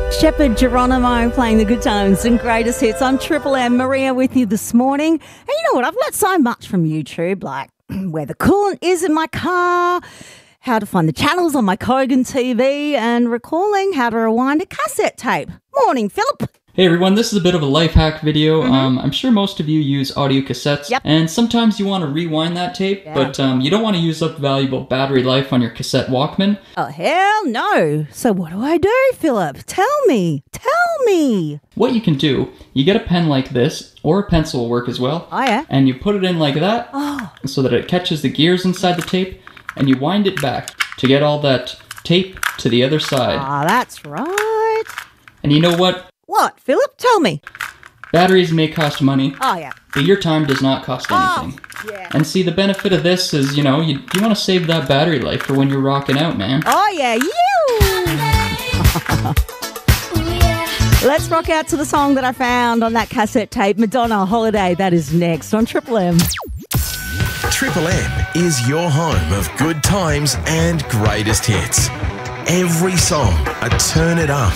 Shepherd Geronimo playing the good times and greatest hits on Triple M. Maria with you this morning. And you know what? I've learnt so much from YouTube, like where the coolant is in my car, how to find the channels on my Kogan TV, and recalling how to rewind a cassette tape. Morning, Philip. Hey everyone, this is a bit of a life hack video. I'm sure most of you use audio cassettes, and sometimes you want to rewind that tape, but you don't want to use up valuable battery life on your cassette Walkman. Oh, hell no. So what do I do, Philip? Tell me. What you can do, you get a pen like this, or a pencil will work as well. Oh, yeah? And you put it in like that, so that it catches the gears inside the tape, and you wind it back to get all that tape to the other side. Ah, that's right. And you know what? What, Philip? Tell me. Batteries may cost money, Oh, yeah. but your time does not cost anything. Yeah. And see, the benefit of this is, you know, you want to save that battery life for when you're rocking out, man. Oh, yeah. You. Let's rock out to the song that I found on that cassette tape, Madonna Holiday. That is next on Triple M. Triple M is your home of good times and greatest hits. Every song, a turn it up